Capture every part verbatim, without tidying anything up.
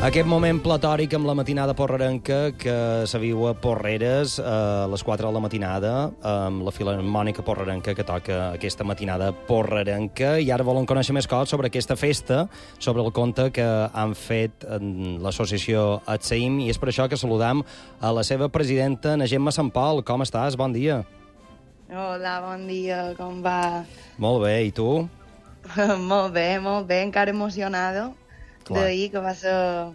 Aquest moment platòric amb la matinada porrerenca que se viu a Porreres a les quatre de la matinada, amb la Filharmònica Porrerenca que toca aquesta matinada porrerenca. I ara volen conèixer més coses sobre aquesta festa, sobre el conte que han fet en l'associació Atseim, i és per això que saludam a la seva presidenta, na Gemma Sant Pol. Com estàs? Bon dia. Hola, bon dia, com va? Molt bé, i tu? Molt bé, molt bé, encara emocionada d'ahir, que va ser...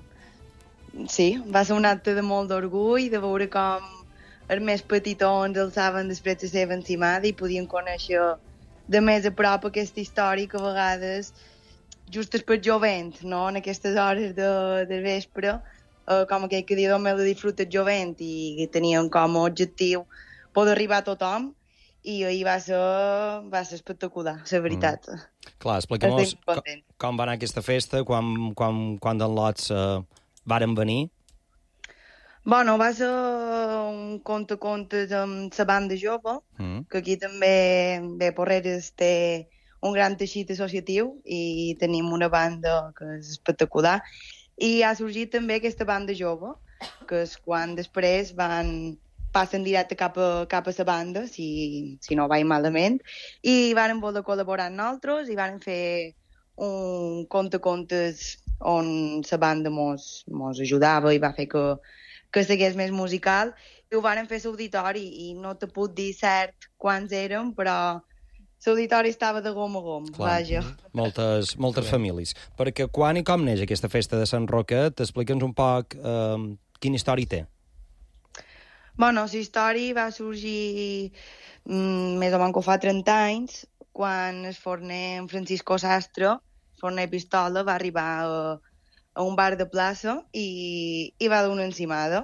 Sí, va ser un acte de molt d'orgull, de veure com els més petitons alçaven després de la seva encimada i podien conèixer de més a prop aquesta història que a vegades, just per jovent, no? En aquestes hores de, de vespre, eh, com aquell que diu me la disfruta jovent, i tenien com a objectiu poder arribar a tothom, i ahir va ser, va ser espectacular, la veritat. Mm. Clar, explica'm-nos com, com va anar aquesta festa, quan, quan, quan d'en lots eh, varen venir? Bueno, va ser un conte-contes amb la banda jove, mm. que aquí també, bé, Porreres té un gran teixit associatiu i tenim una banda que és espectacular. I ha sorgit també aquesta banda jove, que és quan després van... passen directe cap a, cap a la banda, si, si no vaig malament, i varen voler col·laborar amb nosaltres i varen fer un conte-contes on la banda mos, mos ajudava i va fer que, que segués més musical, i ho varen fer a l'auditori, i no te puc dir cert quants érem, però l'auditori estava de gom a gom, clar, vaja. Moltes, moltes famílies. Perquè quan i com neix aquesta festa de Sant Roquet, explica'ns un poc eh, quina història té. Bueno, la història va sorgir mm, més o menys que fa trenta anys, quan el forner Francisco Sastre, forner Pistola, va arribar a, a un bar de plaça i, i va donar una encimada.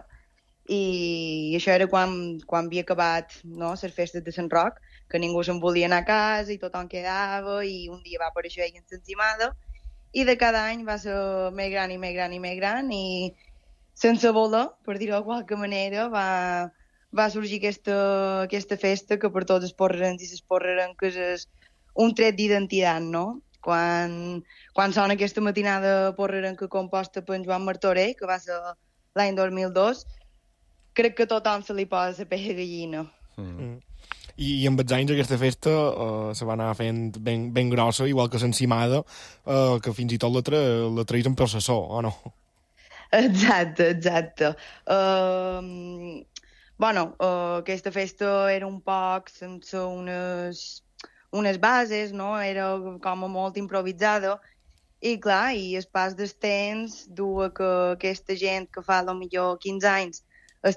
I això era quan, quan havia acabat, no, les festes de Sant Roc, que ningú se'n volia anar a casa i tothom quedava, i un dia va aparèixer ell en l'encimada, i de cada any va ser més gran i més gran i més gran, i sense voler, per dir-ho de qualque manera, va, va sorgir aquesta, aquesta festa que per tots els porrerens i les porrerenques és un tret d'identitat, no? Quan, quan sona aquesta matinada porrerenca composta per en Joan Martorell, que va ser l'any dos mil dos, crec que a tothom se li posa la pell de gallina. Mm. I, I amb els anys aquesta festa uh, se va anar fent ben, ben grossa, igual que l'encimada, uh, que fins i tot la, tra la traïs en processó, o no? Exacte, exacte. Uh, bueno, uh, aquesta festa era un poc sense unes, unes bases, no? Era com a molt improvisada. I clar, i el pas del temps du a que aquesta gent que fa potser quinze anys